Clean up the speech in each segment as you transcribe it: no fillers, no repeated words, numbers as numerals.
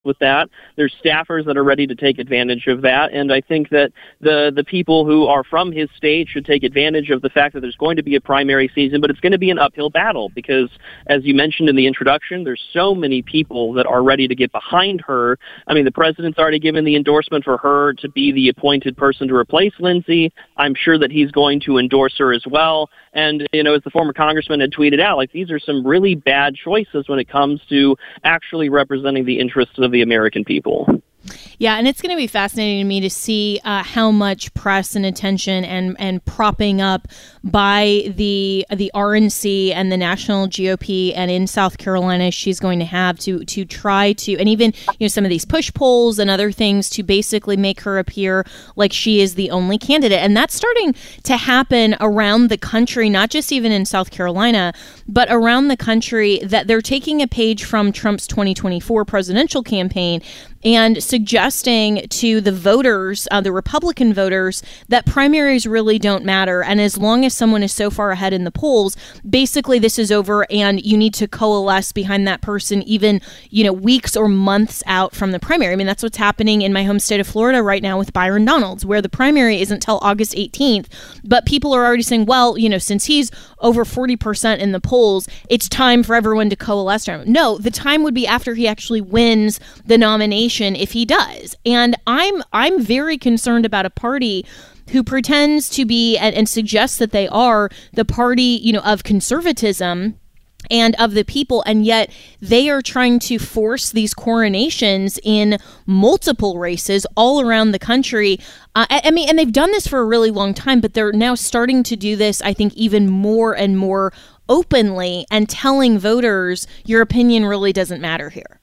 with that. There's staffers that are ready to take advantage of that, and I think that the people who are from his state should take advantage of the fact that there's going to be a primary season, but it's going to be an uphill battle because, as you mentioned in the introduction, there's so many people that are ready to get behind her. I mean, the president's already given the endorsement for her to be the appointed person to replace Lindsey. I'm sure that he's going to endorse her as well. And, as the former congressman had tweeted out, these are some really bad choices when it comes to actually representing the interests of the American people. Yeah, and it's going to be fascinating to me to see how much press and attention and propping up by the RNC and the national GOP and in South Carolina she's going to have to try to, and even some of these push polls and other things to basically make her appear like she is the only candidate. And that's starting to happen around the country, not just even in South Carolina, but around the country, that they're taking a page from Trump's 2024 presidential campaign and suggesting to the voters, the Republican voters, that primaries really don't matter. And as long as someone is so far ahead in the polls, basically this is over and you need to coalesce behind that person even, weeks or months out from the primary. I mean, that's what's happening in my home state of Florida right now with Byron Donalds, where the primary isn't until August 18th. But people are already saying, well, since he's over 40% in the polls, it's time for everyone to coalesce around him. No, the time would be after he actually wins the nomination, if he does. And I'm very concerned about a party who pretends to be and suggests that they are the party, of conservatism and of the people, and yet they are trying to force these coronations in multiple races all around the country. And they've done this for a really long time, but they're now starting to do this, I think, even more and more openly and telling voters your opinion really doesn't matter here.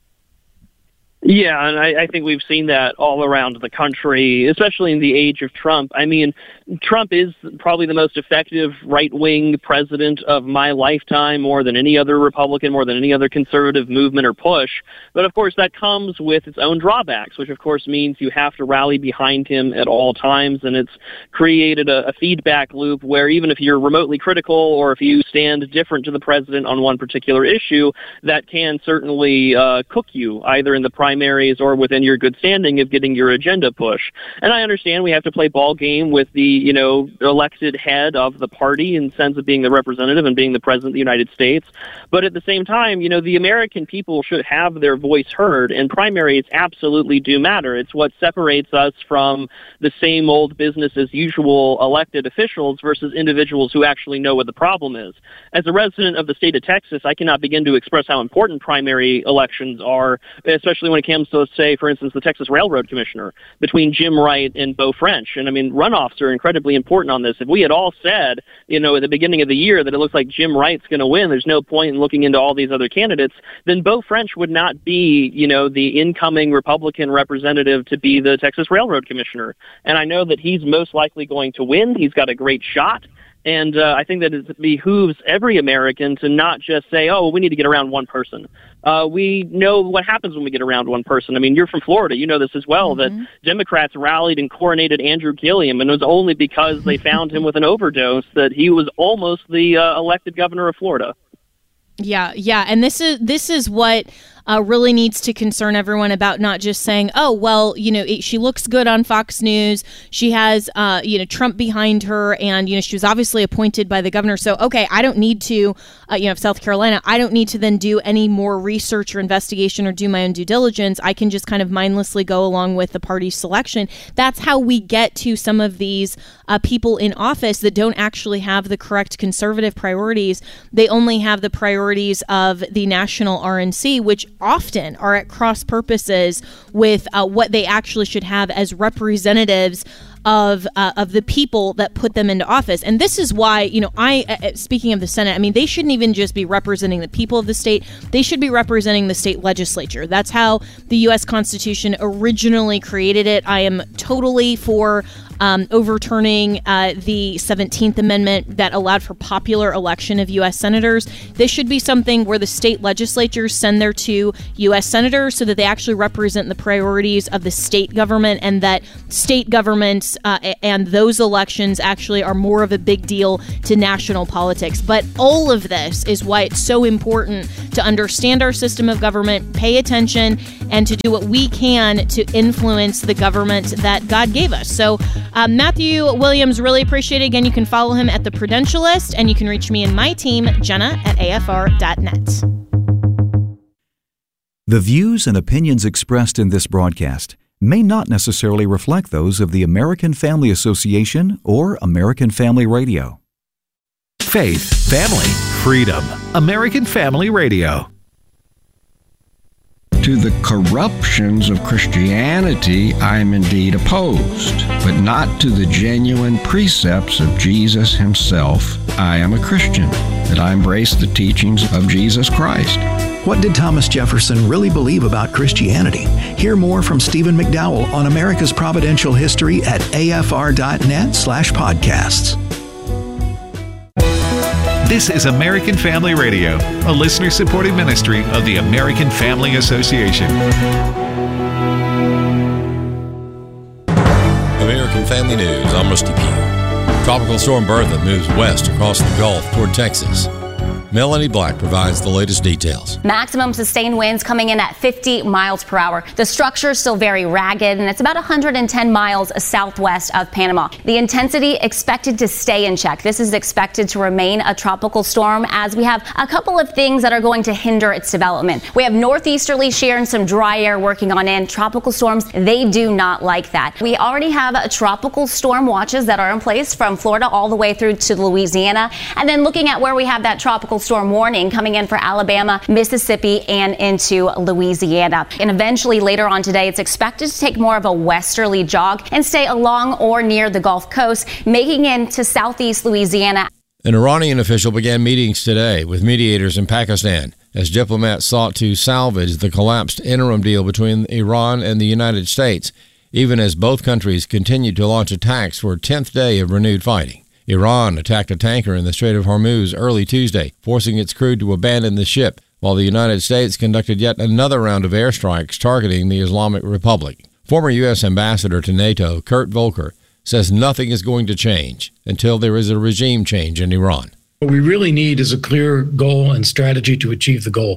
Yeah, and I think we've seen that all around the country, especially in the age of Trump. I mean, Trump is probably the most effective right-wing president of my lifetime, more than any other Republican, more than any other conservative movement or push. But, of course, that comes with its own drawbacks, which, of course, means you have to rally behind him at all times. And it's created a feedback loop where even if you're remotely critical or if you stand different to the president on one particular issue, that can certainly cook you either in the primaries or within your good standing of getting your agenda pushed. And I understand we have to play ball game with the, elected head of the party in the sense of being the representative and being the president of the United States. But at the same time, the American people should have their voice heard, and primaries absolutely do matter. It's what separates us from the same old business as usual elected officials versus individuals who actually know what the problem is. As a resident of the state of Texas, I cannot begin to express how important primary elections are, especially when it comes to, say, for instance, the Texas Railroad Commissioner between Jim Wright and Beau French. And, runoffs are incredibly important on this. If we had all said, at the beginning of the year that it looks like Jim Wright's going to win, there's no point in looking into all these other candidates, then Beau French would not be, the incoming Republican representative to be the Texas Railroad Commissioner. And I know that he's most likely going to win. He's got a great shot. And I think that it behooves every American to not just say, we need to get around one person. We know what happens when we get around one person. You're from Florida. You know this as well, that Democrats rallied and coronated Andrew Gilliam, and it was only because they found him with an overdose that he was almost the elected governor of Florida. Yeah. And this is what really needs to concern everyone about, not just saying, she looks good on Fox News. She has, Trump behind her, and, she was obviously appointed by the governor. So, okay, I don't need to, South Carolina, I don't need to then do any more research or investigation or do my own due diligence. I can just kind of mindlessly go along with the party's selection. That's how we get to some of these people in office that don't actually have the correct conservative priorities. They only have the priorities of the national RNC, which often are at cross purposes with what they actually should have as representatives of the people that put them into office. And this is why, speaking of the Senate, they shouldn't even just be representing the people of the state. They should be representing the state legislature. That's how the U.S. Constitution originally created it. I am totally for overturning the 17th Amendment that allowed for popular election of U.S. senators. This should be something where the state legislatures send their two U.S. senators so that they actually represent the priorities of the state government, and that state governments and those elections actually are more of a big deal to national politics. But all of this is why it's so important to understand our system of government, pay attention, and to do what we can to influence the government that God gave us. So Matthew Williams, really appreciate it. Again, you can follow him at The Prudentialist, and you can reach me and my team, Jenna, at afr.net. The views and opinions expressed in this broadcast may not necessarily reflect those of the American Family Association or American Family Radio. Faith, family, freedom. American Family Radio. To the corruptions of Christianity, I am indeed opposed, but not to the genuine precepts of Jesus himself. I am a Christian, that I embrace the teachings of Jesus Christ. What did Thomas Jefferson really believe about Christianity? Hear more from Stephen McDowell on America's Providential History at afr.net/podcasts. This is American Family Radio, a listener-supported ministry of the American Family Association. American Family News, I'm Rusty Pugh. Tropical Storm Bertha moves west across the Gulf toward Texas. Melanie Black provides the latest details. Maximum sustained winds coming in at 50 miles per hour. The structure is still very ragged, and it's about 110 miles southwest of Panama. The intensity expected to stay in check. This is expected to remain a tropical storm, as we have a couple of things that are going to hinder its development. We have northeasterly shear and some dry air working on in. Tropical storms, they do not like that. We already have tropical storm watches that are in place from Florida all the way through to Louisiana. And then looking at where we have that tropical storm warning coming in for Alabama, Mississippi, and into Louisiana. And eventually later on today, it's expected to take more of a westerly jog and stay along or near the Gulf Coast, making into southeast Louisiana. An Iranian official began meetings today with mediators in Pakistan as diplomats sought to salvage the collapsed interim deal between Iran and the United States, even as both countries continued to launch attacks for a 10th day of renewed fighting. Iran attacked a tanker in the Strait of Hormuz early Tuesday, forcing its crew to abandon the ship, while the United States conducted yet another round of airstrikes targeting the Islamic Republic. Former U.S. Ambassador to NATO, Kurt Volker, says nothing is going to change until there is a regime change in Iran. What we really need is a clear goal and strategy to achieve the goal.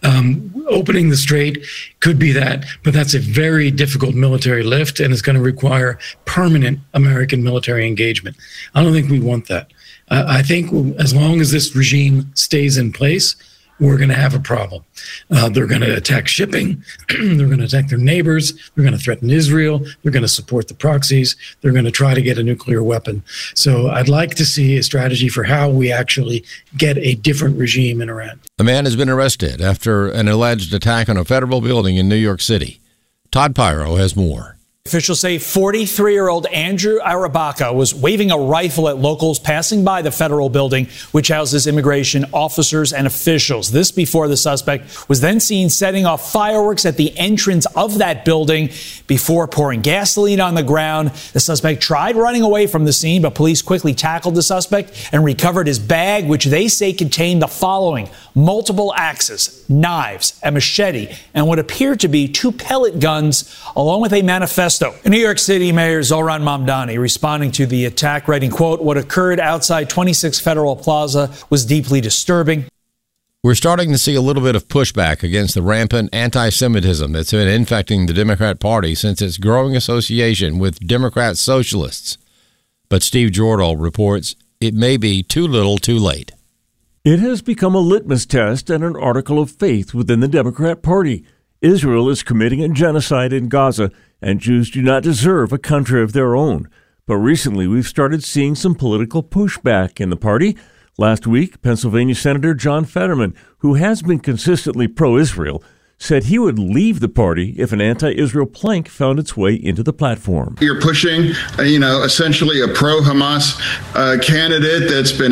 Opening the strait could be that, but that's a very difficult military lift, and it's going to require permanent American military engagement. I don't think we want that. I think as long as this regime stays in place, we're going to have a problem. They're going to attack shipping. They're going to attack their neighbors. They're going to threaten Israel. They're going to support the proxies. They're going to try to get a nuclear weapon. So I'd like to see a strategy for how we actually get a different regime in Iran. A man has been arrested after an alleged attack on a federal building in New York City. Todd Pyro has more. Officials say 43-year-old Andrew Arabaka was waving a rifle at locals passing by the federal building, which houses immigration officers and officials. This before the suspect was then seen setting off fireworks at the entrance of that building before pouring gasoline on the ground. The suspect tried running away from the scene, but police quickly tackled the suspect and recovered his bag, which they say contained the following: multiple axes, knives, a machete, and what appeared to be 2 pellet guns, along with a manifesto. New York City Mayor Zohran Mamdani responding to the attack, writing, quote, "What occurred outside 26 Federal Plaza was deeply disturbing." We're starting to see a little bit of pushback against the rampant anti-Semitism that's been infecting the Democrat Party since its growing association with Democrat socialists. But Steve Jordahl reports it may be too little too late. It has become a litmus test and an article of faith within the Democrat Party. Israel is committing a genocide in Gaza, and Jews do not deserve a country of their own. But recently, we've started seeing some political pushback in the party. Last week, Pennsylvania Senator John Fetterman, who has been consistently pro-Israel, said he would leave the party if an anti-Israel plank found its way into the platform. You're pushing, essentially a pro-Hamas candidate that's been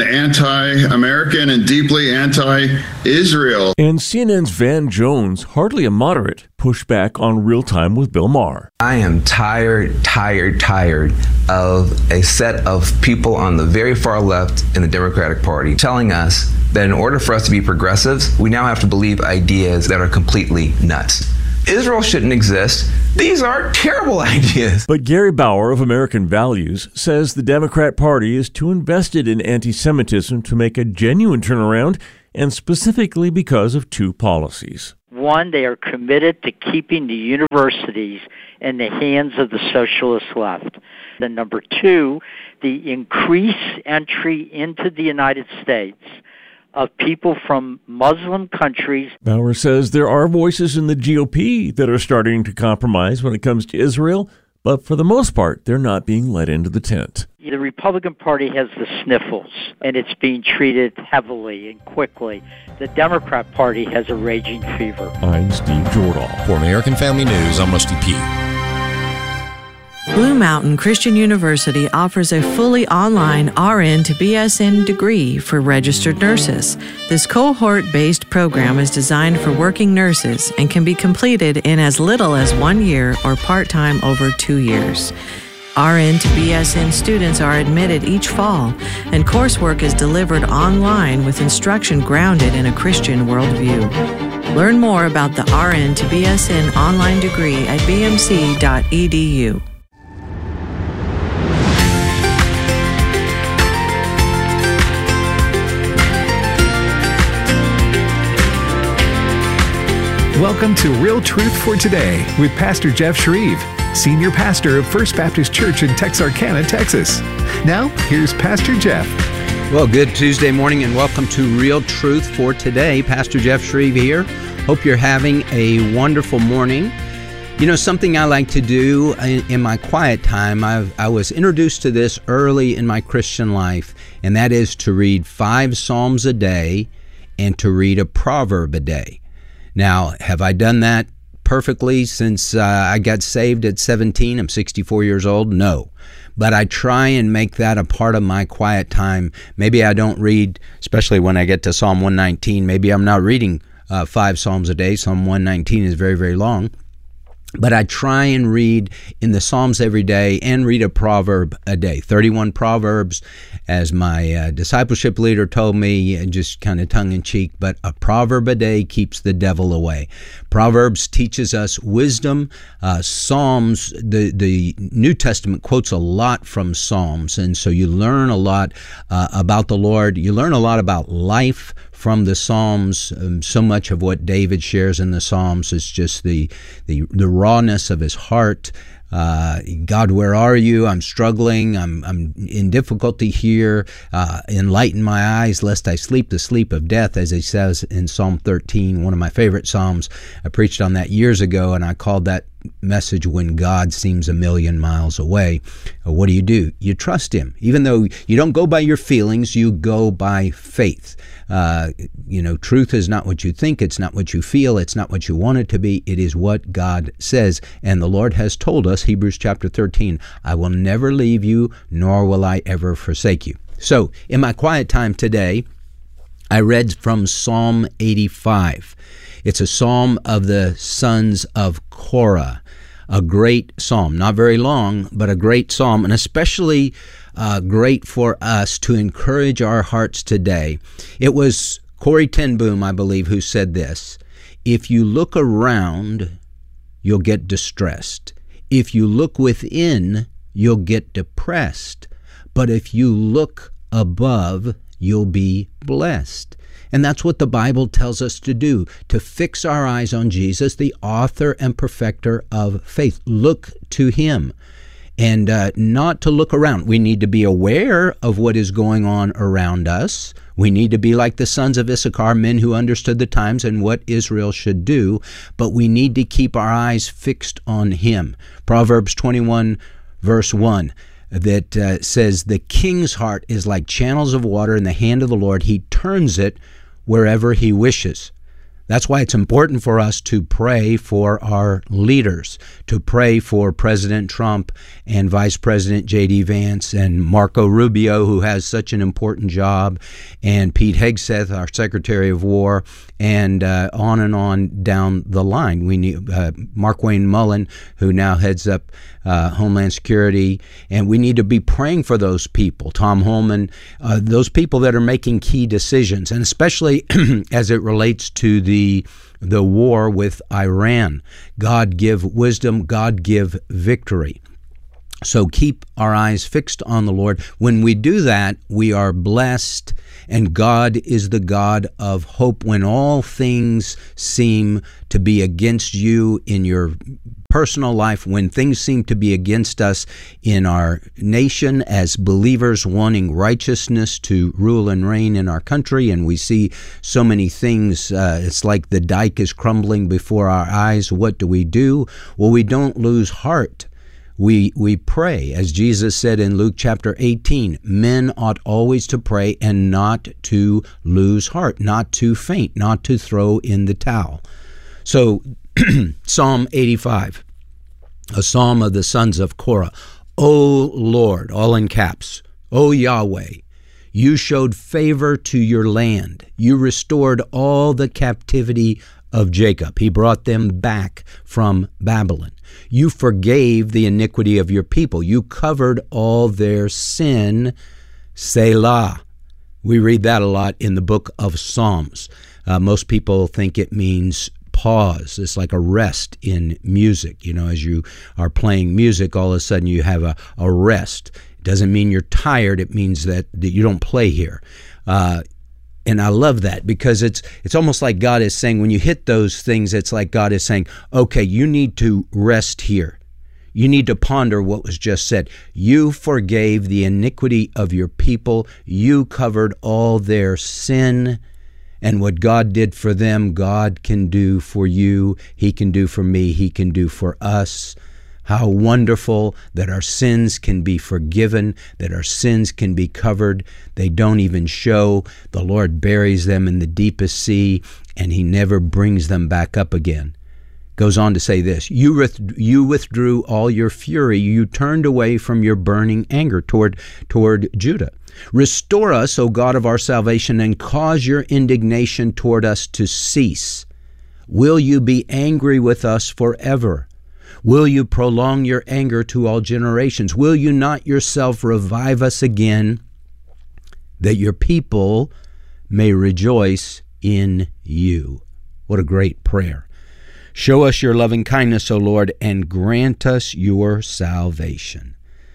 anti-American and deeply anti-Israel. And CNN's Van Jones, hardly a moderate, Pushback on Real Time with Bill Maher. I am tired of a set of people on the very far left in the Democratic Party telling us that in order for us to be progressives, we now have to believe ideas that are completely nuts. Israel shouldn't exist. These are terrible ideas. But Gary Bauer of American Values says the Democrat Party is too invested in anti-Semitism to make a genuine turnaround, and specifically because of two policies. One, they are committed to keeping the universities in the hands of the socialist left. And number two, the increased entry into the United States of people from Muslim countries. Bauer says there are voices in the GOP that are starting to compromise when it comes to Israel, but for the most part, they're not being let into the tent. The Republican Party has the sniffles, and it's being treated heavily and quickly. The Democrat Party has a raging fever. I'm Steve Jordahl. For American Family News, I'm Rusty Pugh. Blue Mountain Christian University offers a fully online RN to BSN degree for registered nurses. This cohort-based program is designed for working nurses and can be completed in as little as 1 year or part-time over 2 years. RN to BSN students are admitted each fall, and coursework is delivered online with instruction grounded in a Christian worldview. Learn more about the RN to BSN online degree at bmc.edu. Welcome to Real Truth for Today with Pastor Jeff Shreve, Senior Pastor of First Baptist Church in Texarkana, Texas. Now, here's Pastor Jeff. Well, good Tuesday morning and welcome to Real Truth for Today. Pastor Jeff Shreve here. Hope you're having a wonderful morning. You know, something I like to do in my quiet time, I was introduced to this early in my Christian life, and that is to read 5 Psalms a day and to read a proverb a day. Now, have I done that perfectly since I got saved at 17? I'm 64 years old. No. But I try and make that a part of my quiet time. Maybe I don't read, especially when I get to Psalm 119, maybe I'm not reading 5 Psalms a day. Psalm 119 is very, very long. But I try and read in the Psalms every day and read a proverb a day. 31 Proverbs, as my discipleship leader told me, just kind of tongue-in-cheek, but a proverb a day keeps the devil away. Proverbs teaches us wisdom. Psalms, the New Testament quotes a lot from Psalms, and so you learn a lot about the Lord. You learn a lot about life from the Psalms. So much of what David shares in the Psalms is just the rawness of his heart. God, where are you? I'm struggling. I'm in difficulty here. Enlighten my eyes, lest I sleep the sleep of death, as he says in Psalm 13, one of my favorite Psalms. I preached on that years ago, and I called that message When God Seems a Million Miles Away. What do? You trust him. Even though you don't go by your feelings, you go by faith. Truth is not what you think. It's not what you feel. It's not what you want it to be. It is what God says. And the Lord has told us, Hebrews chapter 13, I will never leave you, nor will I ever forsake you. So in my quiet time today, I read from Psalm 85. It's a psalm of the sons of Korah, a great psalm, not very long, but a great psalm, and especially great for us to encourage our hearts today. It was Corrie ten Boom, I believe, who said this: if you look around, you'll get distressed. If you look within, you'll get depressed. But if you look above, you'll be blessed. And that's what the Bible tells us to do, to fix our eyes on Jesus, the author and perfecter of faith. Look to him and not to look around. We need to be aware of what is going on around us. We need to be like the sons of Issachar, men who understood the times and what Israel should do, but we need to keep our eyes fixed on him. Proverbs 21, verse 1. That says, the king's heart is like channels of water in the hand of the Lord. He turns it wherever he wishes. That's why it's important for us to pray for our leaders, to pray for President Trump and Vice President J.D. Vance and Marco Rubio, who has such an important job, and Pete Hegseth, our Secretary of War, and on down the line. We need Mark Wayne Mullen, who now heads up Homeland Security, and we need to be praying for those people. Tom Holman, those people that are making key decisions, and especially as it relates to the war with Iran. God give wisdom, God give victory. So keep our eyes fixed on the Lord. When we do that, we are blessed, and God is the God of hope. When all things seem to be against you in your personal life, when things seem to be against us in our nation as believers wanting righteousness to rule and reign in our country, and we see so many things, it's like the dike is crumbling before our eyes. What do? Well, we don't lose heart. We pray, as Jesus said in Luke chapter 18, men ought always to pray and not to lose heart, not to faint, not to throw in the towel. So Psalm 85, a psalm of the sons of Korah. O Lord, all in caps, O Yahweh, you showed favor to your land. You restored all the captivity of Jacob. He brought them back from Babylon. You forgave the iniquity of your people. You covered all their sin. Selah. We read that a lot in the book of Psalms. Most people think it means pause. It's like a rest in music. You know, as you are playing music, all of a sudden you have a rest. It doesn't mean you're tired. It means that you don't play here. And I love that, because it's almost like God is saying, when you hit those things, it's like God is saying, okay, you need to rest here. You need to ponder what was just said. You forgave the iniquity of your people. You covered all their sin. And what God did for them, God can do for you. He can do for me. He can do for us. How wonderful that our sins can be forgiven, that our sins can be covered. They don't even show. The Lord buries them in the deepest sea, and He never brings them back up again. Goes on to say this, you withdrew all your fury. You turned away from your burning anger toward Judah. Restore us, O God of our salvation, and cause your indignation toward us to cease. Will you be angry with us forever? Will you prolong your anger to all generations? Will you not yourself revive us again, that your people may rejoice in you? What a great prayer. Show us your loving kindness, O Lord, and grant us your salvation.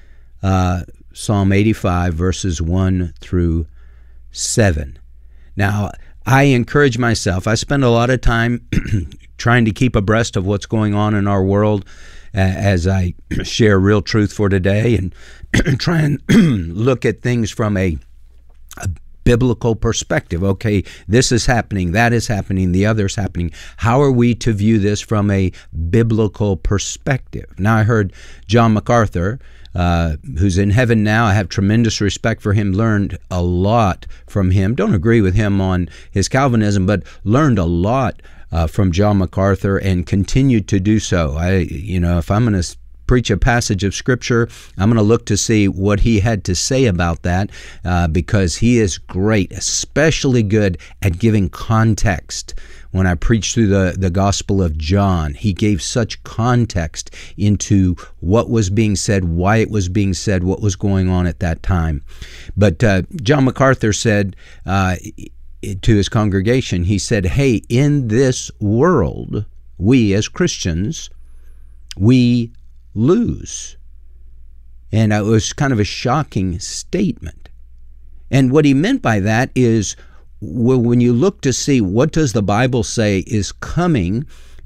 Psalm 85, verses 1 through 7. Now, I encourage myself. I spend a lot of time trying to keep abreast of what's going on in our world as I share Real Truth for Today, and try and look at things from a biblical perspective. Okay, this is happening, that is happening, the other's happening. How are we to view this from a biblical perspective? Now, I heard John MacArthur, who's in heaven now. I have tremendous respect for him, learned a lot from him. Don't agree with him on his Calvinism, but learned a lot from John MacArthur and continued to do so. If I'm going to preach a passage of Scripture, I'm going to look to see what he had to say about that, because he is great, especially good at giving context. When I preached through the Gospel of John, he gave such context into what was being said, why it was being said, what was going on at that time. But John MacArthur said to his congregation, he said, hey, in this world, we as Christians, we lose. And it was kind of a shocking statement. And what he meant by that is, well, when you look to see what does the Bible say is coming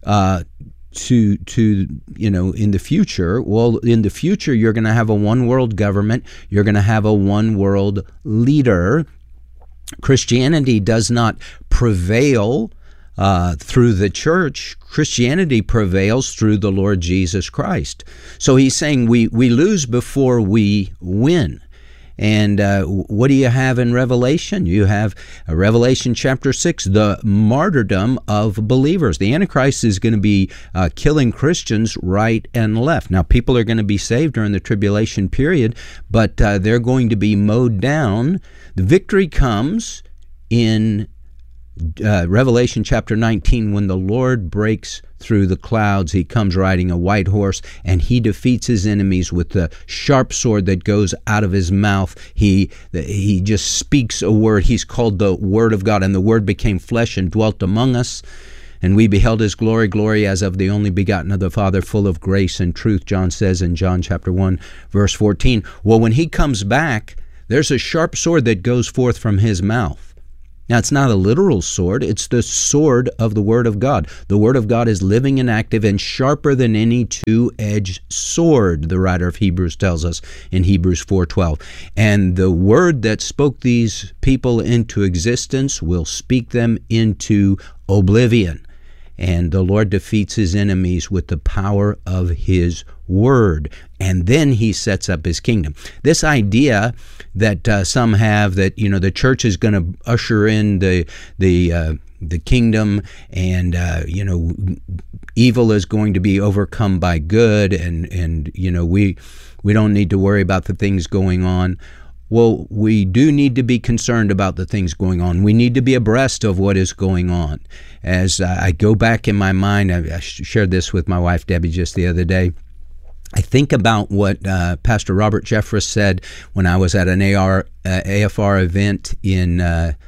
to in the future, well, in the future you're going to have a one world government, you're going to have a one world leader. Christianity does not prevail through the church. Christianity prevails through the Lord Jesus Christ. So he's saying we lose before we win. And what do you have in Revelation? You have Revelation chapter 6, the martyrdom of believers. The Antichrist is going to be killing Christians right and left. Now, people are going to be saved during the tribulation period, but they're going to be mowed down. The victory comes in Revelation chapter 19, when the Lord breaks through the clouds. He comes riding a white horse, and he defeats his enemies with the sharp sword that goes out of his mouth. He just speaks a word. He's called the Word of God, and the Word became flesh and dwelt among us. And we beheld his glory, glory as of the only begotten of the Father, full of grace and truth, John says in John chapter 1, verse 14. Well, when he comes back, there's a sharp sword that goes forth from his mouth. Now, it's not a literal sword. It's the sword of the Word of God. The Word of God is living and active and sharper than any two-edged sword, the writer of Hebrews tells us in Hebrews 4:12. And the Word that spoke these people into existence will speak them into oblivion. And the Lord defeats his enemies with the power of his word. And then he sets up his kingdom. This idea that some have that, the church is going to usher in the kingdom, and evil is going to be overcome by good, and we don't need to worry about the things going on. Well, we do need to be concerned about the things going on. We need to be abreast of what is going on. As I go back in my mind, I shared this with my wife, Debbie, just the other day. I think about what Pastor Robert Jeffress said when I was at an AFR event in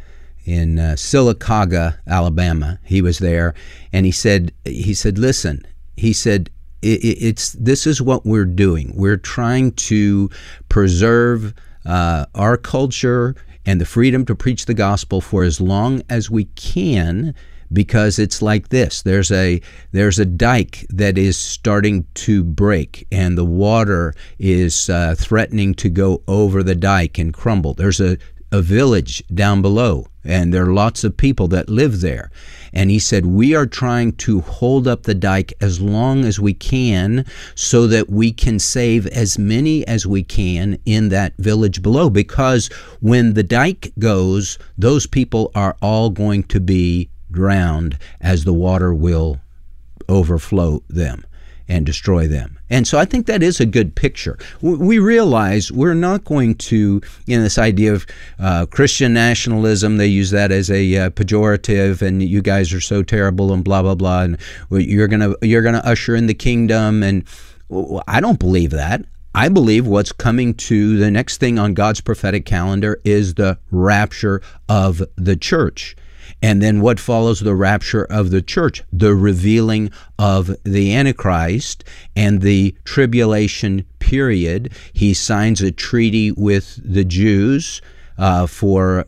Sylacauga, Alabama. He was there, and he said, listen, he said, this is what we're doing. We're trying to preserve our culture and the freedom to preach the gospel for as long as we can, because it's like this. There's a dike that is starting to break, and the water is threatening to go over the dike and crumble. There's a village down below, and there are lots of people that live there. And he said, we are trying to hold up the dike as long as we can so that we can save as many as we can in that village below, because when the dike goes, those people are all going to be drowned, as the water will overflow them and destroy them. And so I think that is a good picture. We realize we're not going to, this idea of Christian nationalism, they use that as a pejorative, and you guys are so terrible and blah, blah, blah, and you're gonna usher in the kingdom. And I don't believe that. I believe what's coming to the next thing on God's prophetic calendar is the rapture of the church. And then what follows the rapture of the church? The revealing of the Antichrist and the tribulation period. He signs a treaty with the Jews for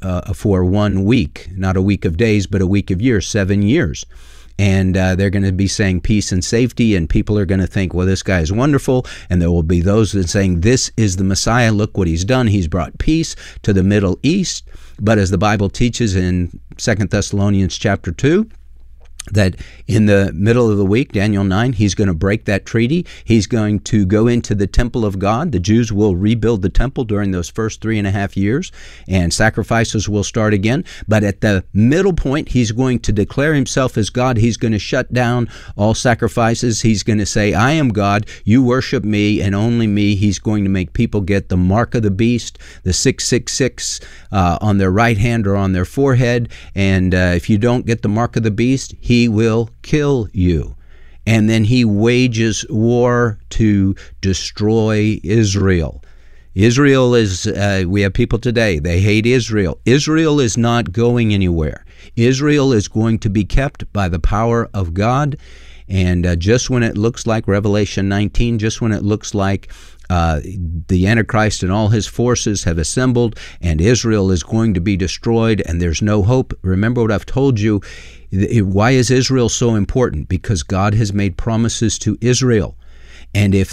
1 week, not a week of days, but a week of years, 7 years. And they're going to be saying peace and safety, and people are going to think, well, this guy is wonderful. And there will be those that are saying, this is the Messiah. Look what he's done. He's brought peace to the Middle East. But as the Bible teaches in 2 Thessalonians chapter 2, that in the middle of the week, Daniel 9, he's going to break that treaty. He's going to go into the temple of God. The Jews will rebuild the temple during those first 3.5 years, and sacrifices will start again. But at the middle point, he's going to declare himself as God. He's going to shut down all sacrifices. He's going to say, I am God, you worship me and only me. He's going to make people get the mark of the beast, the 666 on their right hand or on their forehead. And if you don't get the mark of the beast, he will kill you. And then he wages war to destroy Israel. Israel is, we have people today, they hate Israel. Israel is not going anywhere. Israel is going to be kept by the power of God. And just when it looks like Revelation 19, just when it looks like the Antichrist and all his forces have assembled and Israel is going to be destroyed and there's no hope, remember what I've told you. Why is Israel so important? Because God has made promises to Israel. And if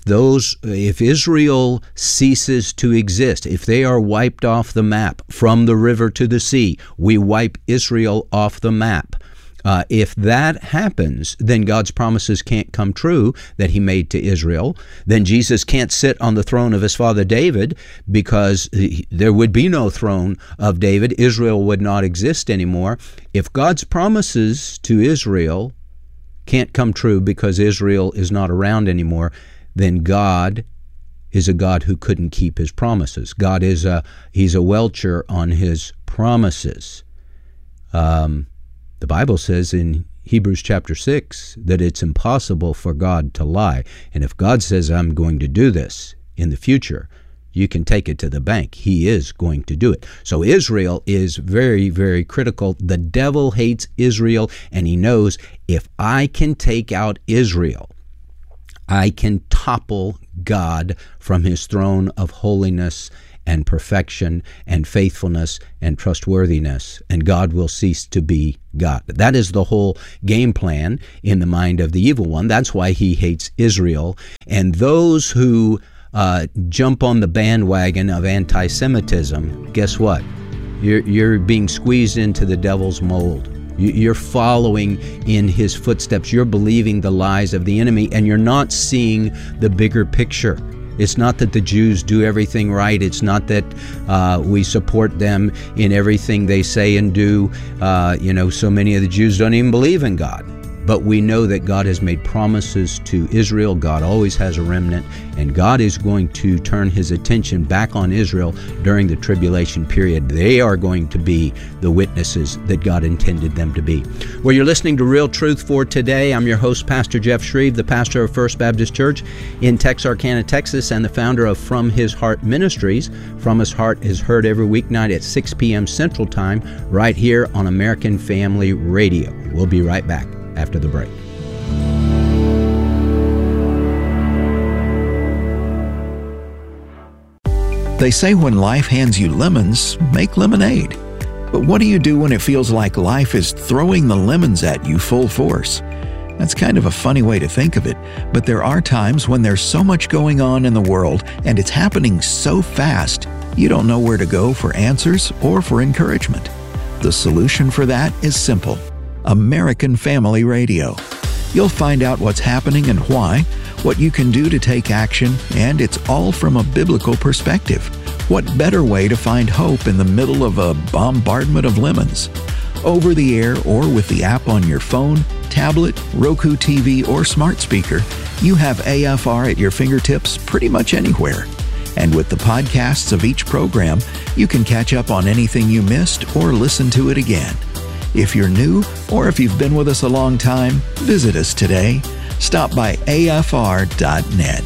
Israel ceases to exist, if they are wiped off the map from the river to the sea, we wipe Israel off the map. If that happens, then God's promises can't come true that he made to Israel. Then Jesus can't sit on the throne of his father David, because there would be no throne of David. Israel would not exist anymore. If God's promises to Israel can't come true because Israel is not around anymore, then God is a God who couldn't keep his promises. God is he's a welcher on his promises. The Bible says in Hebrews chapter 6 that it's impossible for God to lie. And if God says, I'm going to do this in the future, you can take it to the bank. He is going to do it. So Israel is very, very critical. The devil hates Israel, and he knows, if I can take out Israel, I can topple God from his throne of holiness and perfection and faithfulness and trustworthiness, and God will cease to be God. That is the whole game plan in the mind of the evil one. That's why he hates Israel. And those who jump on the bandwagon of anti-Semitism, guess what? You're being squeezed into the devil's mold. You're following in his footsteps. You're believing the lies of the enemy, and you're not seeing the bigger picture. It's not that the Jews do everything right. It's not that we support them in everything they say and do. So many of the Jews don't even believe in God. But we know that God has made promises to Israel. God always has a remnant, and God is going to turn his attention back on Israel during the tribulation period. They are going to be the witnesses that God intended them to be. Well, you're listening to Real Truth for Today. I'm your host, Pastor Jeff Shreve, the pastor of First Baptist Church in Texarkana, Texas, and the founder of From His Heart Ministries. From His Heart is heard every weeknight at 6 p.m. Central Time right here on American Family Radio. We'll be right back after the break. They say when life hands you lemons, make lemonade. But what do you do when it feels like life is throwing the lemons at you full force? That's kind of a funny way to think of it, but there are times when there's so much going on in the world and it's happening so fast, you don't know where to go for answers or for encouragement. The solution for that is simple: American Family Radio. You'll find out what's happening and why, what you can do to take action, and it's all from a biblical perspective. What better way to find hope in the middle of a bombardment of lemons? Over the air or with the app on your phone, tablet, Roku TV, or smart speaker, you have AFR at your fingertips pretty much anywhere. And with the podcasts of each program, you can catch up on anything you missed or listen to it again. If you're new, or if you've been with us a long time, visit us today. Stop by afr.net.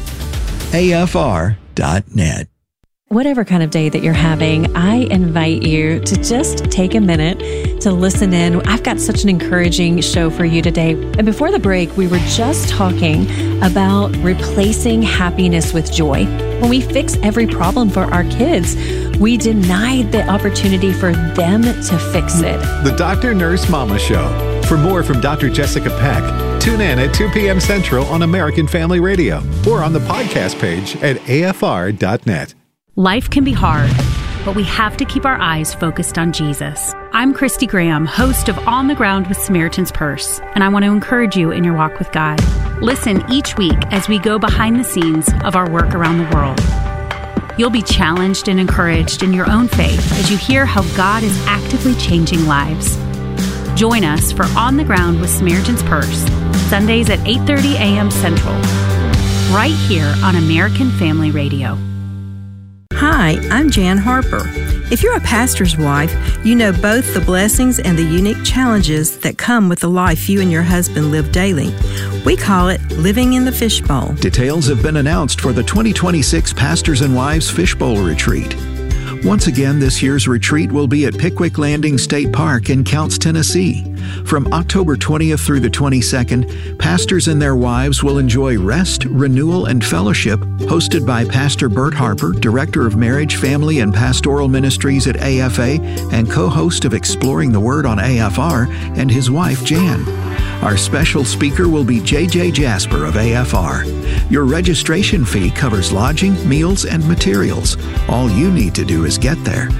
afr.net. Whatever kind of day that you're having, I invite you to just take a minute to listen in. I've got such an encouraging show for you today. And before the break, we were just talking about replacing happiness with joy. When we fix every problem for our kids, we denied the opportunity for them to fix it. The Dr. Nurse Mama Show. For more from Dr. Jessica Peck, tune in at 2 p.m. Central on American Family Radio or on the podcast page at afr.net. Life can be hard, but we have to keep our eyes focused on Jesus. I'm Christy Graham, host of On the Ground with Samaritan's Purse, and I want to encourage you in your walk with God. Listen each week as we go behind the scenes of our work around the world. You'll be challenged and encouraged in your own faith as you hear how God is actively changing lives. Join us for On the Ground with Samaritan's Purse, Sundays at 8:30 a.m. Central, right here on American Family Radio. Hi, I'm Jan Harper. If you're a pastor's wife, you know both the blessings and the unique challenges that come with the life you and your husband live daily. We call it living in the fishbowl. Details have been announced for the 2026 Pastors and Wives Fishbowl Retreat. Once again, this year's retreat will be at Pickwick Landing State Park in Counce, Tennessee. From October 20th through the 22nd, pastors and their wives will enjoy rest, renewal, and fellowship hosted by Pastor Bert Harper, Director of Marriage, Family, and Pastoral Ministries at AFA and co-host of Exploring the Word on AFR, and his wife, Jan. Our special speaker will be J.J. Jasper of AFR. Your registration fee covers lodging, meals, and materials. All you need to do is get there.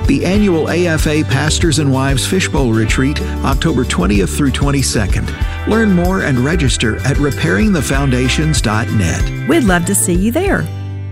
The annual AFA Pastors and Wives Fishbowl Retreat, October 20th through 22nd. Learn more and register at repairingthefoundations.net. We'd love to see you there.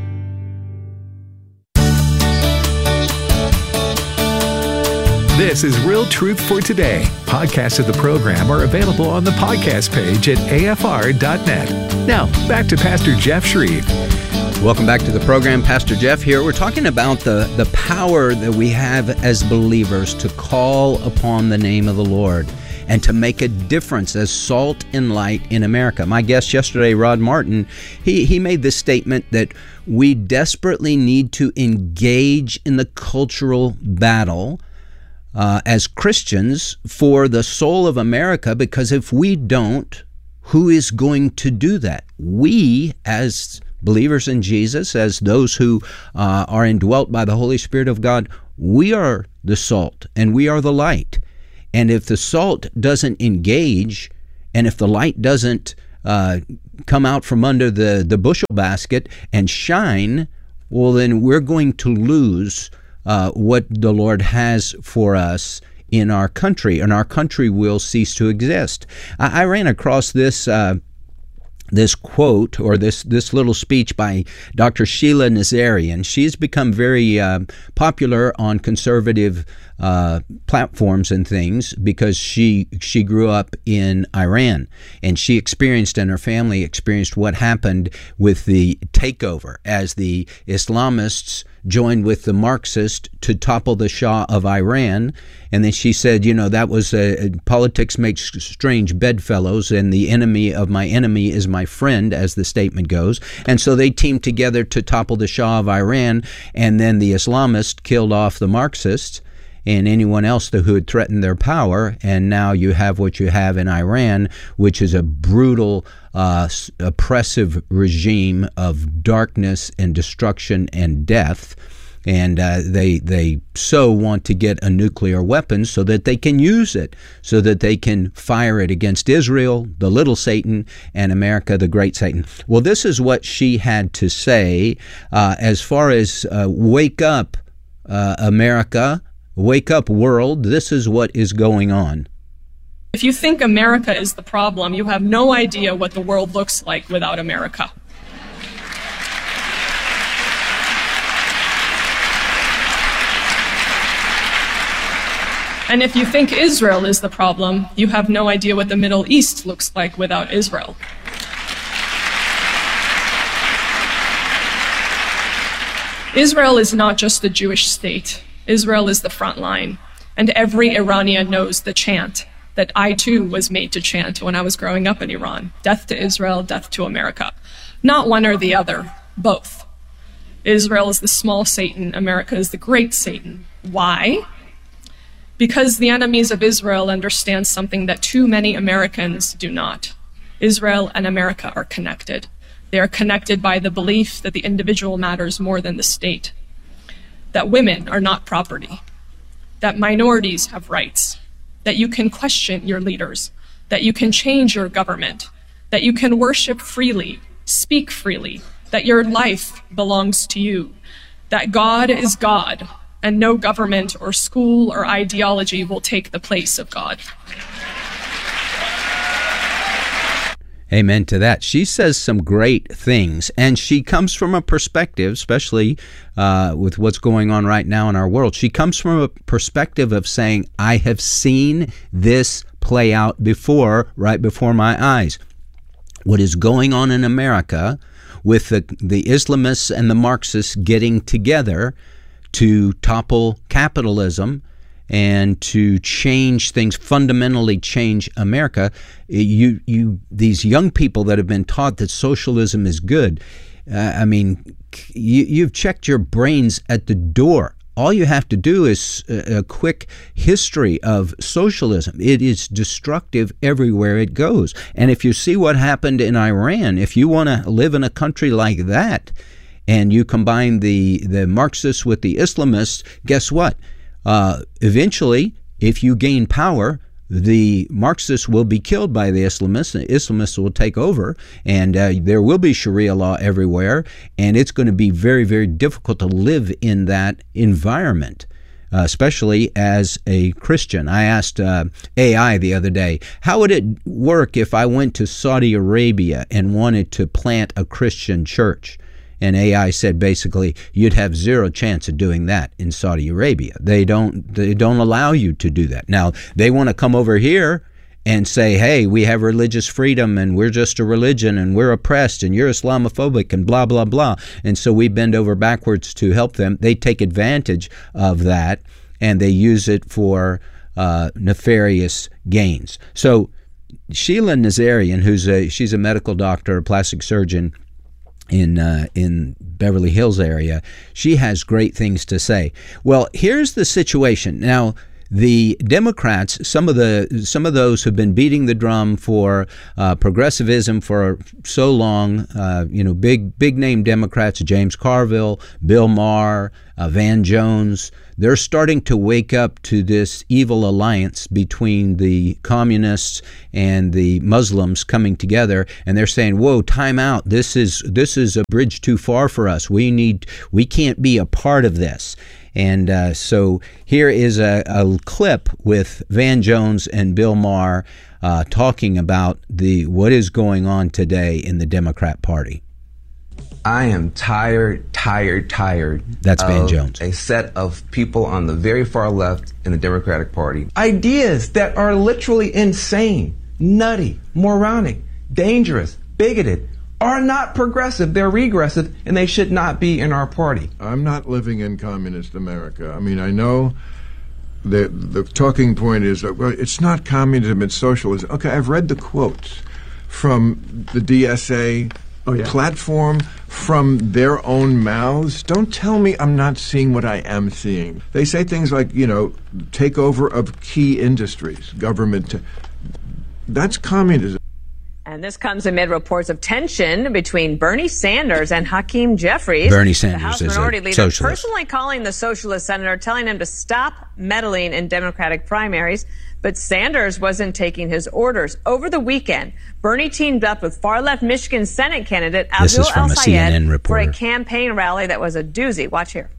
This is Real Truth for Today. Podcasts of the program are available on the podcast page at afr.net. Now, back to Pastor Jeff Shreve. Welcome back to the program. Pastor Jeff here. We're talking about the power that we have as believers to call upon the name of the Lord and to make a difference as salt and light in America. My guest yesterday, Rod Martin, he made this statement that we desperately need to engage in the cultural battle as Christians for the soul of America, because if we don't, who is going to do that? We, as believers in Jesus, as those who are indwelt by the Holy Spirit of God, we are the salt and we are the light. And if the salt doesn't engage, and if the light doesn't come out from under the bushel basket and shine, well, then we're going to lose what the Lord has for us in our country, and our country will cease to exist. I ran across this quote, or this little speech by Dr. Sheila Nazarian. She's become very popular on conservative platforms and things because she grew up in Iran, and she experienced, and her family experienced, what happened with the takeover as the Islamists joined with the Marxists to topple the Shah of Iran. And then she said, that was politics makes strange bedfellows, and the enemy of my enemy is my friend, as the statement goes. And so they teamed together to topple the Shah of Iran, and then the Islamists killed off the Marxists and anyone else who had threatened their power. And now you have what you have in Iran, which is a brutal, oppressive regime of darkness and destruction and death. And they so want to get a nuclear weapon so that they can use it, so that they can fire it against Israel, the little Satan, and America, the great Satan. Well, this is what she had to say as far as wake up, America, wake up, world. This is what is going on. If you think America is the problem, you have no idea what the world looks like without America. And if you think Israel is the problem, you have no idea what the Middle East looks like without Israel. Israel is not just the Jewish state. Israel is the front line. And every Iranian knows the chant that I too was made to chant when I was growing up in Iran. Death to Israel, death to America. Not one or the other, both. Israel is the small Satan, America is the great Satan. Why? Because the enemies of Israel understand something that too many Americans do not. Israel and America are connected. They are connected by the belief that the individual matters more than the state, that women are not property, that minorities have rights, that you can question your leaders, that you can change your government, that you can worship freely, speak freely, that your life belongs to you, that God is God, and no government or school or ideology will take the place of God. Amen to that. She says some great things, and she comes from a perspective, especially with what's going on right now in our world. She comes from a perspective of saying, I have seen this play out before, right before my eyes. What is going on in America with the Islamists and the Marxists getting together to topple capitalism and to change things, fundamentally change America. These young people that have been taught that socialism is good, you've checked your brains at the door. All you have to do is a quick history of socialism. It is destructive everywhere it goes. And if you see what happened in Iran, if you want to live in a country like that, and you combine the Marxists with the Islamists, guess what? Eventually, if you gain power, the Marxists will be killed by the Islamists. The Islamists will take over, and there will be Sharia law everywhere, and it's going to be very, very difficult to live in that environment. especially as a Christian. I asked AI the other day, how would it work if I went to Saudi Arabia and wanted to plant a Christian church? And AI said basically you'd have zero chance of doing that in Saudi Arabia. They don't allow you to do that. Now, they want to come over here and say, hey, we have religious freedom and we're just a religion and we're oppressed and you're Islamophobic and blah, blah, blah. And so we bend over backwards to help them. They take advantage of that and they use it for nefarious gains. So Sheila Nazarian, she's a medical doctor, a plastic surgeon, in Beverly Hills area, she has great things to say. Well, here's the situation. Now, the Democrats, some of those who've been beating the drum for progressivism for so long, big name Democrats, James Carville, Bill Maher, Van Jones, they're starting to wake up to this evil alliance between the communists and the Muslims coming together, and they're saying, "Whoa, time out! This is a bridge too far for us. We can't be a part of this." And so here is a clip with Van Jones and Bill Maher talking about what is going on today in the Democrat Party. I am tired. That's Van Jones. A set of people on the very far left in the Democratic Party. Ideas that are literally insane, nutty, moronic, dangerous, bigoted, are not progressive. They're regressive, and they should not be in our party. I'm not living in communist America. I mean, I know the talking point is, well, it's not communism, it's socialism. Okay, I've read the quotes from the DSA platform, from their own mouths. Don't tell me I'm not seeing what I am seeing. They say things like, takeover of key industries, government. That's communism. And this comes amid reports of tension between Bernie Sanders and Hakeem Jeffries. Bernie Sanders the House is Minority a Leader, socialist. personally calling the socialist senator, telling him to stop meddling in Democratic primaries. But Sanders wasn't taking his orders. Over the weekend, Bernie teamed up with far-left Michigan Senate candidate Abdul El-Sayed for a campaign rally that was a doozy. Watch here.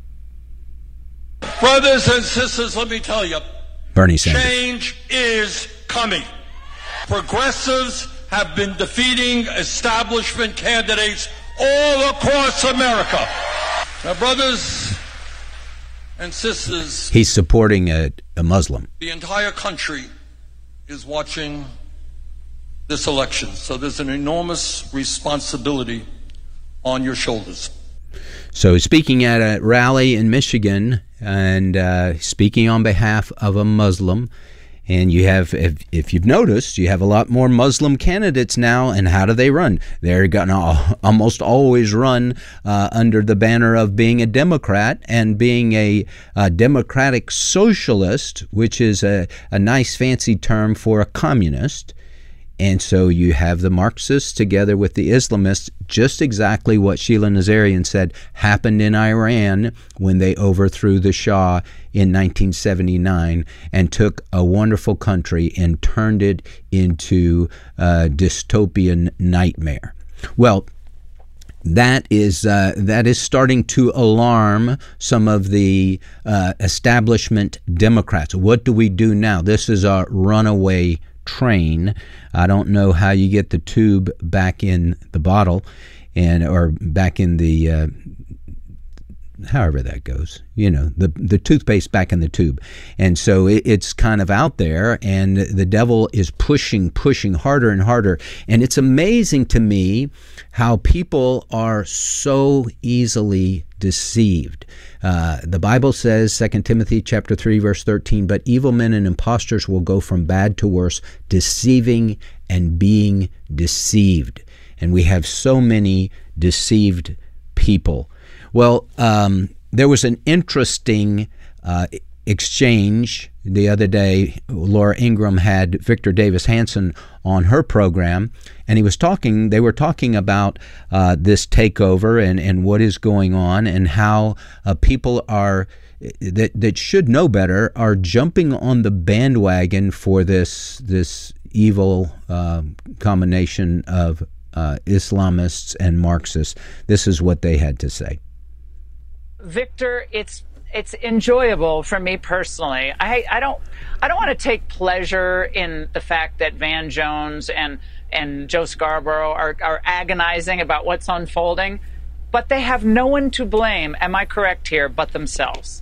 Brothers and sisters, let me tell you, Bernie Sanders. Change is coming. Progressives have been defeating establishment candidates all across America. Now, brothers and sisters, he's supporting a Muslim. The entire country is watching this election, so there's an enormous responsibility on your shoulders. So speaking at a rally in Michigan and speaking on behalf of a Muslim. And you have, if you've noticed, you have a lot more Muslim candidates now. And how do they run? They're going to almost always run under the banner of being a Democrat and being a democratic socialist, which is a nice fancy term for a communist. And so you have the Marxists together with the Islamists, just exactly what Sheila Nazarian said happened in Iran when they overthrew the Shah in 1979 and took a wonderful country and turned it into a dystopian nightmare. Well, that is starting to alarm some of the establishment Democrats. What do we do now? This is a runaway train. I don't know how you get the tube back in the bottle or back in the however that goes, the toothpaste back in the tube. And so it's kind of out there, and the devil is pushing harder and harder. And it's amazing to me how people are so easily deceived. The Bible says, 2 Timothy chapter 3, verse 13, but evil men and impostors will go from bad to worse, deceiving and being deceived. And we have so many deceived people. Well, there was an interesting exchange the other day. Laura Ingraham had Victor Davis Hanson on her program, and they were talking about this takeover and what is going on, and how people that should know better are jumping on the bandwagon for this evil combination of Islamists and Marxists. This is what they had to say. Victor, it's it's enjoyable for me personally. I don't want to take pleasure in the fact that Van Jones and Joe Scarborough are agonizing about what's unfolding, but they have no one to blame, am I correct here, but themselves?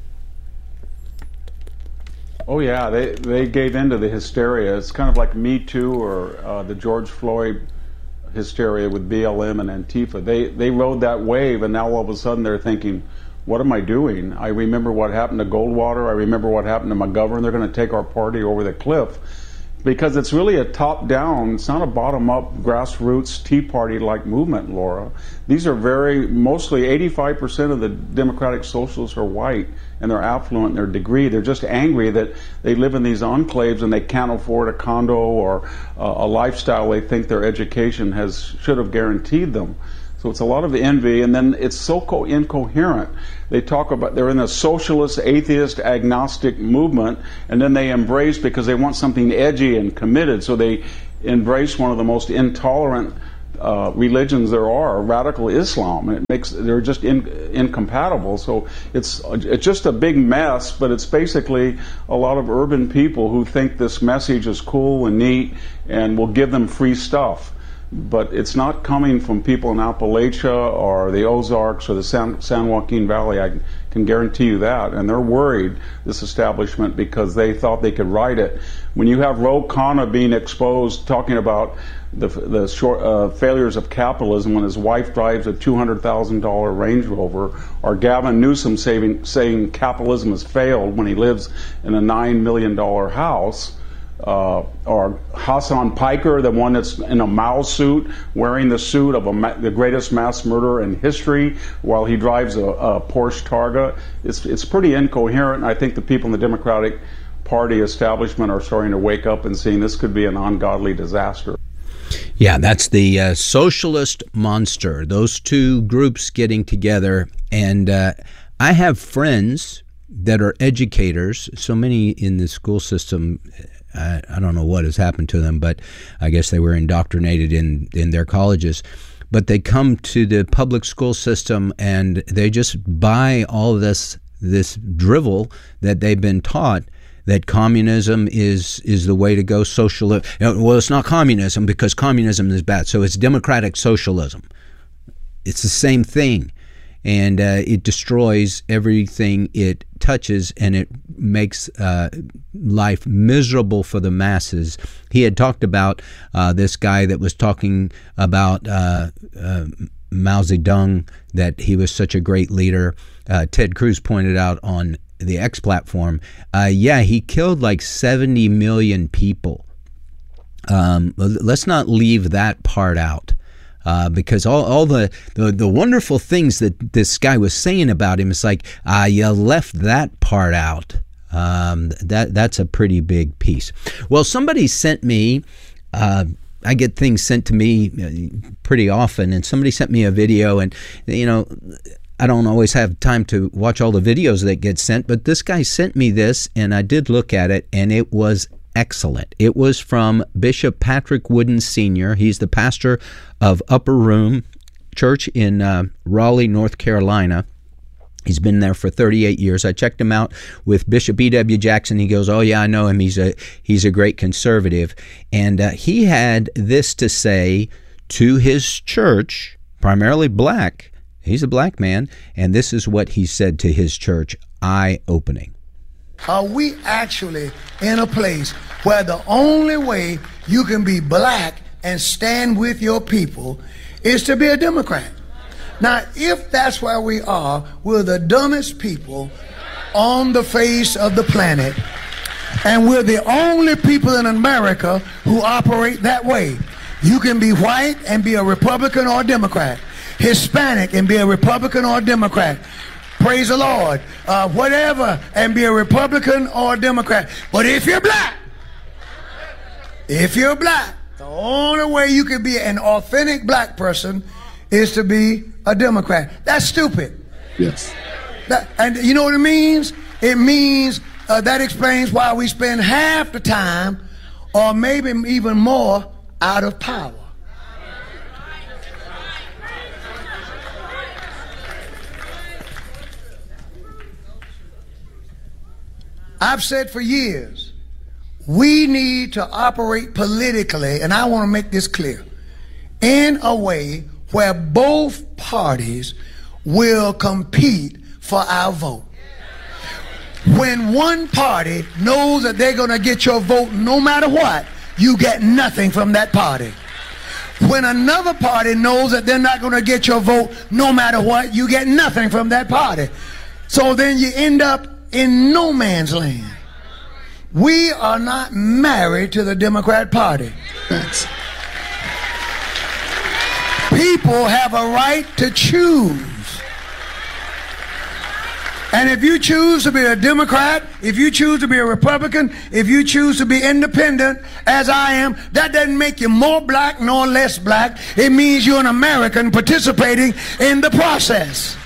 Oh yeah, they gave into the hysteria. It's kind of like Me Too or the George Floyd hysteria with BLM and Antifa. They rode that wave, and now all of a sudden they're thinking, what am I doing? I remember what happened to Goldwater. I remember what happened to McGovern. They're going to take our party over the cliff. Because it's really a top-down, it's not a bottom-up, grassroots, Tea Party-like movement, Laura. These are mostly 85% of the Democratic Socialists are white, and they're affluent in their degree. They're just angry that they live in these enclaves and they can't afford a condo or a lifestyle they think their education should have guaranteed them. So it's a lot of envy, and then it's so incoherent. They talk about they're in a socialist, atheist, agnostic movement, and then they embrace, because they want something edgy and committed, so they embrace one of the most intolerant religions there are, radical Islam. They're just incompatible. So it's just a big mess, but it's basically a lot of urban people who think this message is cool and neat and will give them free stuff. But it's not coming from people in Appalachia or the Ozarks or the San Joaquin Valley. I can guarantee you that. And they're worried, this establishment, because they thought they could ride it. When you have Ro Khanna being exposed, talking about the failures of capitalism when his wife drives a $200,000 Range Rover, or Gavin Newsom saying capitalism has failed when he lives in a $9 million house, or Hassan Piker, the one that's in a Mao suit, wearing the suit of the greatest mass murderer in history, while he drives a Porsche Targa. It's pretty incoherent, and I think the people in the Democratic Party establishment are starting to wake up and seeing this could be an ungodly disaster. Yeah, that's the socialist monster, those two groups getting together. And I have friends that are educators, so many in the school system. I don't know what has happened to them, but I guess they were indoctrinated in their colleges. But they come to the public school system and they just buy all of this drivel that they've been taught, that communism is the way to go. Well, it's not communism because communism is bad, so it's democratic socialism. It's the same thing. And it destroys everything it touches, and it makes life miserable for the masses. He had talked about this guy that was talking about Mao Zedong, that he was such a great leader. Ted Cruz pointed out on the X platform, he killed like 70 million people. Let's not leave that part out. Because all the wonderful things that this guy was saying about him, it's like, you left that part out. That's a pretty big piece. Well, somebody sent me, I get things sent to me pretty often, and somebody sent me a video, and I don't always have time to watch all the videos that get sent, but this guy sent me this, and I did look at it, and it was excellent. It was from Bishop Patrick Wooden Sr. He's the pastor of Upper Room Church in Raleigh, North Carolina. He's been there for 38 years. I checked him out with Bishop E.W. Jackson. He goes, oh yeah, I know him. He's a great conservative. And he had this to say to his church, primarily black. He's a black man. And this is what he said to his church, eye-opening. Are we actually in a place where the only way you can be black and stand with your people is to be a Democrat? Now, if that's where we are, we're the dumbest people on the face of the planet, and we're the only people in America who operate that way. You can be white and be a Republican or a Democrat, Hispanic and be a Republican or a Democrat. Praise the Lord. Whatever, and be a Republican or a Democrat. But if you're black, the only way you can be an authentic black person is to be a Democrat. That's stupid. Yes. And you know what it means? It means that explains why we spend half the time, or maybe even more, out of power. I've said for years, we need to operate politically, and I want to make this clear, in a way where both parties will compete for our vote. When one party knows that they're going to get your vote no matter what, you get nothing from that party. When another party knows that they're not going to get your vote no matter what, you get nothing from that party. So then you end up in no man's land. We are not married to the Democrat Party. People have a right to choose. And if you choose to be a Democrat, if you choose to be a Republican, if you choose to be independent, as I am, that doesn't make you more black nor less black. It means you're an American participating in the process.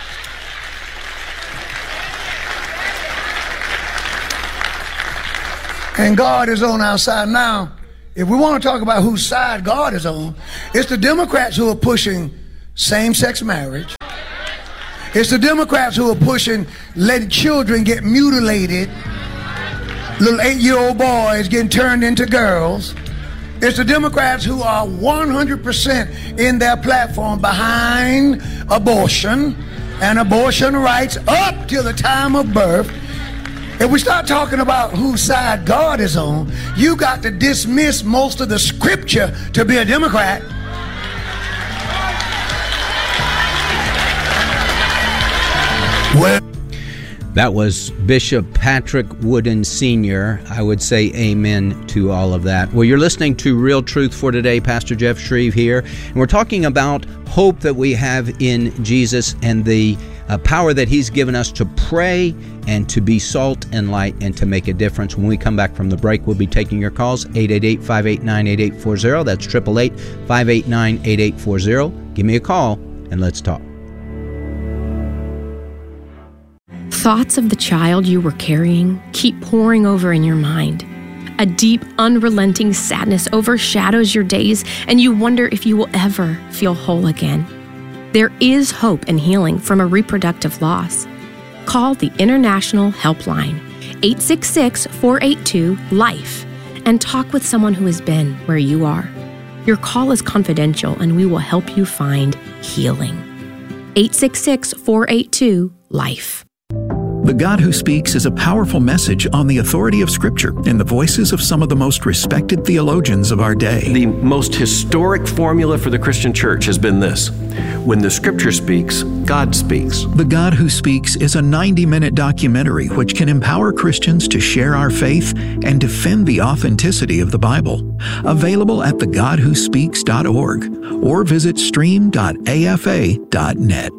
And God is on our side. Now, if we want to talk about whose side God is on, it's the Democrats who are pushing same-sex marriage. It's the Democrats who are pushing letting children get mutilated, little 8-year-old boys getting turned into girls. It's the Democrats who are 100% in their platform behind abortion and abortion rights up till the time of birth. If we start talking about whose side God is on, you got to dismiss most of the scripture to be a Democrat. Well, that was Bishop Patrick Wooden Sr. I would say amen to all of that. Well, you're listening to Real Truth for Today. Pastor Jeff Shreve here. And we're talking about hope that we have in Jesus and the power that He's given us to pray and to be salt and light and to make a difference. When we come back from the break, we'll be taking your calls, 888-589-8840. That's 888-589-8840. Give me a call and let's talk. Thoughts of the child you were carrying keep pouring over in your mind. A deep, unrelenting sadness overshadows your days, and you wonder if you will ever feel whole again. There is hope and healing from a reproductive loss. Call the International Helpline, 866-482-LIFE, and talk with someone who has been where you are. Your call is confidential, and we will help you find healing. 866-482-LIFE. The God Who Speaks is a powerful message on the authority of Scripture in the voices of some of the most respected theologians of our day. The most historic formula for the Christian church has been this: when the Scripture speaks, God speaks. The God Who Speaks is a 90-minute documentary which can empower Christians to share our faith and defend the authenticity of the Bible. Available at thegodwhospeaks.org or visit stream.afa.net.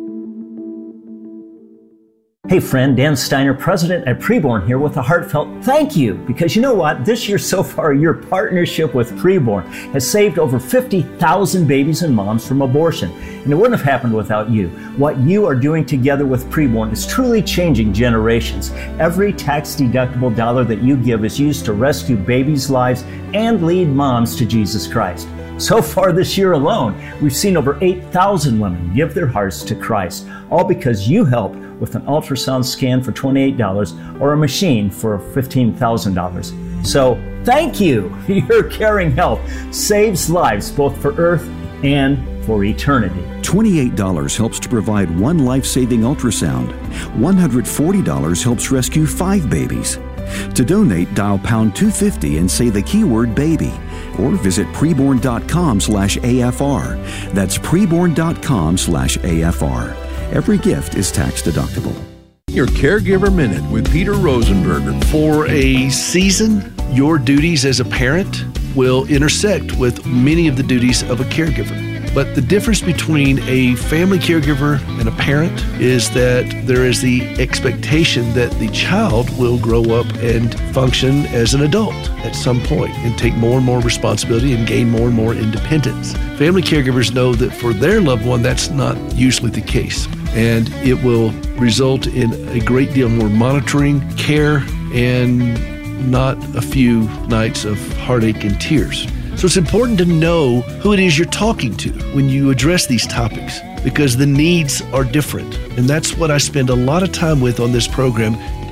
Hey friend, Dan Steiner, president at Preborn here with a heartfelt thank you. Because you know what? This year so far, your partnership with Preborn has saved over 50,000 babies and moms from abortion. And it wouldn't have happened without you. What you are doing together with Preborn is truly changing generations. Every tax-deductible dollar that you give is used to rescue babies' lives and lead moms to Jesus Christ. So far this year alone, we've seen over 8,000 women give their hearts to Christ, all because you helped with an ultrasound scan for $28 or a machine for $15,000. So thank you. Your caring help saves lives both for Earth and for eternity. $28 helps to provide one life-saving ultrasound. $140 helps rescue 5 babies. To donate, dial pound 250 and say the keyword baby, or visit preborn.com/AFR. That's preborn.com/AFR. Every gift is tax deductible. Your Caregiver Minute with Peter Rosenberger. For a season, your duties as a parent will intersect with many of the duties of a caregiver. But the difference between a family caregiver and a parent is that there is the expectation that the child will grow up and function as an adult at some point and take more and more responsibility and gain more and more independence. Family caregivers know that for their loved one, that's not usually the case. And it will result in a great deal more monitoring, care, and not a few nights of heartache and tears. So it's important to know who it is you're talking to when you address these topics, because the needs are different. And that's what I spend a lot of time with on this program,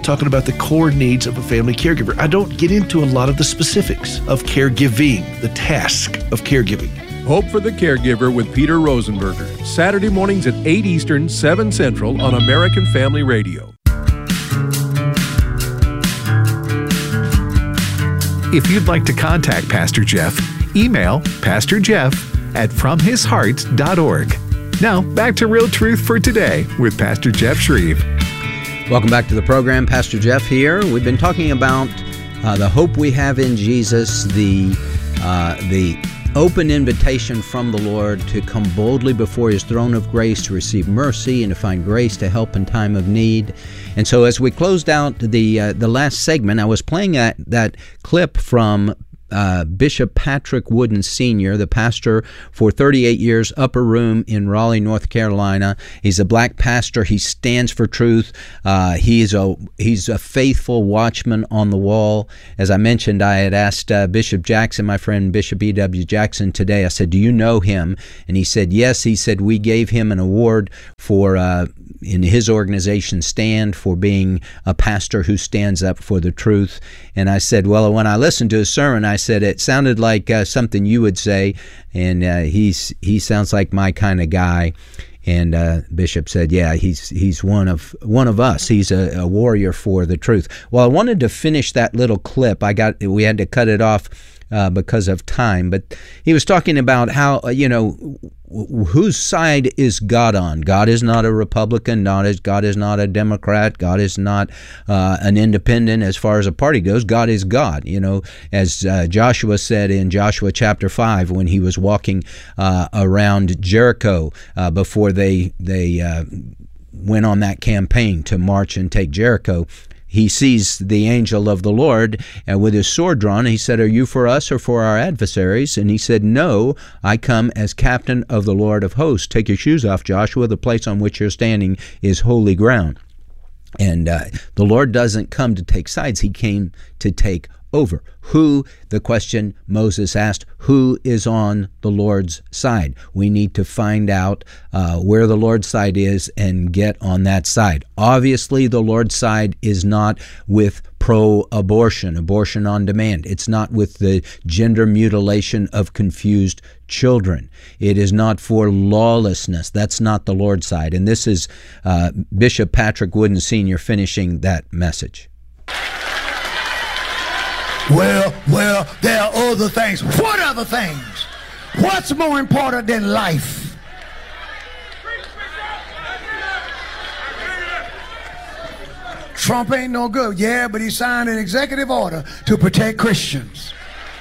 talking about the core needs of a family caregiver. I don't get into a lot of the specifics of caregiving, the task of caregiving. Hope for the Caregiver with Peter Rosenberger. Saturday mornings at 8 Eastern, 7 Central on American Family Radio. If you'd like to contact Pastor Jeff, email pastorjeff@fromhisheart.org. Now, back to Real Truth for Today with Pastor Jeff Shreve. Welcome back to the program. Pastor Jeff here. We've been talking about the hope we have in Jesus, the open invitation from the Lord to come boldly before His throne of grace to receive mercy and to find grace to help in time of need. And so as we closed out the last segment, I was playing that clip from Bishop Patrick Wooden Sr., the pastor for 38 years, Upper Room in Raleigh, North Carolina. He's a black pastor. He stands for truth. He's a faithful watchman on the wall. As I mentioned, I had asked Bishop Jackson, my friend Bishop E.W. Jackson, today. I said, "Do you know him?" And he said, "Yes." He said, "We gave him an award for in his organization Stand for being a pastor who stands up for the truth." And I said, well, when I listened to his sermon, I said, it sounded like something you would say, and he sounds like my kind of guy. And Bishop said, yeah, he's one of us. He's a warrior for the truth. Well, I wanted to finish that little clip. We had to cut it off because of time, but he was talking about how, whose side is God on? God is not a Republican. God is not a Democrat. God is not an independent as far as a party goes. God is God. As Joshua said in Joshua chapter 5 when he was walking around Jericho before they went on that campaign to march and take Jericho. He sees the angel of the Lord with his sword drawn. He said, "Are you for us or for our adversaries?" And he said, "No, I come as captain of the Lord of hosts. Take your shoes off, Joshua. The place on which you're standing is holy ground." And the Lord doesn't come to take sides. He came to take over. The question Moses asked, who is on the Lord's side? We need to find out where the Lord's side is and get on that side. Obviously, the Lord's side is not with pro-abortion, abortion on demand. It's not with the gender mutilation of confused children. It is not for lawlessness. That's not the Lord's side. And this is Bishop Patrick Wooden Sr. finishing that message. Well, there are other things. What other things? What's more important than life? Trump ain't no good. Yeah, but he signed an executive order to protect Christians.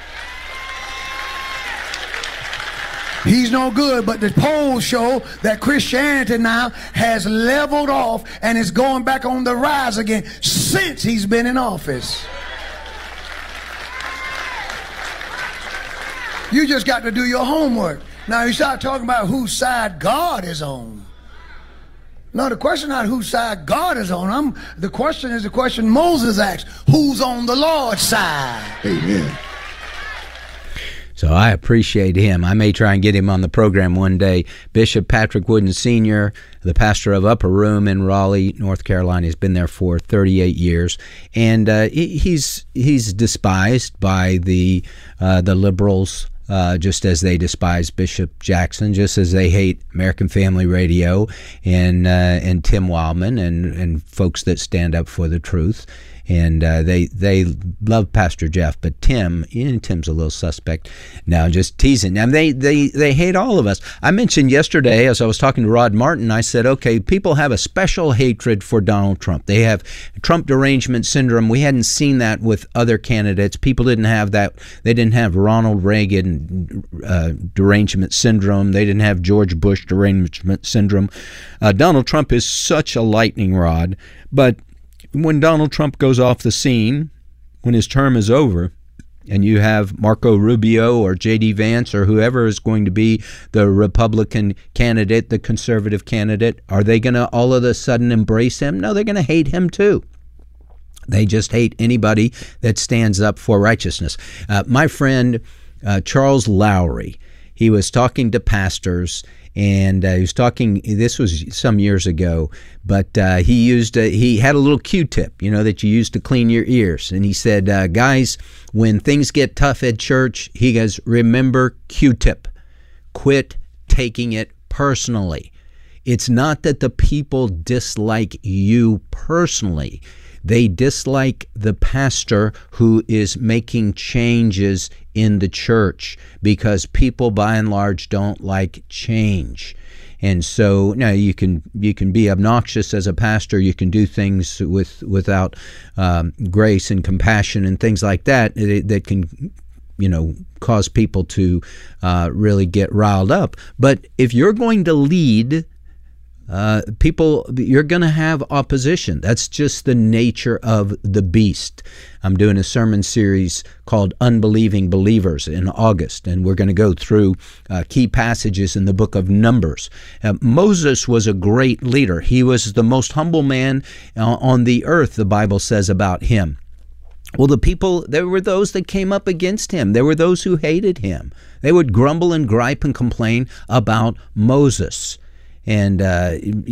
He's no good, but the polls show that Christianity now has leveled off and is going back on the rise again since he's been in office. You just got to do your homework. Now you start talking about whose side God is on. No, the question is not whose side God is on. The question is the question Moses asked. Who's on the Lord's side? Amen. So I appreciate him. I may try and get him on the program one day. Bishop Patrick Wooden Sr., the pastor of Upper Room in Raleigh, North Carolina, has been there for 38 years, and he's despised by the liberals. Just as they despise Bishop Jackson, just as they hate American Family Radio and Tim Wildman and folks that stand up for the truth. And they love Pastor Jeff, but Tim's a little suspect. Now, just teasing. Now, they hate all of us. I mentioned yesterday, as I was talking to Rod Martin, I said, okay, people have a special hatred for Donald Trump. They have Trump derangement syndrome. We hadn't seen that with other candidates. People didn't have that. They didn't have Ronald Reagan derangement syndrome. They didn't have George Bush derangement syndrome. Donald Trump is such a lightning rod, but when Donald Trump goes off the scene, when his term is over, and you have Marco Rubio or J.D. Vance or whoever is going to be the Republican candidate, the conservative candidate, are they going to all of a sudden embrace him? No, they're going to hate him too. They just hate anybody that stands up for righteousness. My friend Charles Lowry, he was talking to pastors, and he was talking, this was some years ago, but he had a little Q-tip, that you use to clean your ears. And he said, guys, when things get tough at church, he goes, remember Q-tip. Quit taking it personally. It's not that the people dislike you personally. They dislike the pastor who is making changes in the church, because people by and large don't like change. And so now you can be obnoxious as a pastor. You can do things without grace and compassion and things like that that can cause people to really get riled up. But if you're going to lead people, you're going to have opposition. That's just the nature of the beast. I'm doing a sermon series called Unbelieving Believers in August, and we're going to go through key passages in the book of Numbers. Moses was a great leader. He was the most humble man on the earth, the Bible says about him. Well, the people, there were those that came up against him. There were those who hated him. They would grumble and gripe and complain about Moses. And,